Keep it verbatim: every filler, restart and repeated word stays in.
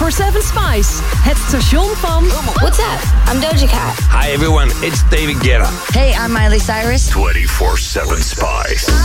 zeven Spice. Het station van... What's up? I'm Doja Cat. Hi everyone, it's David Guetta. Hey, I'm Miley Cyrus. twenty-four seven Spice.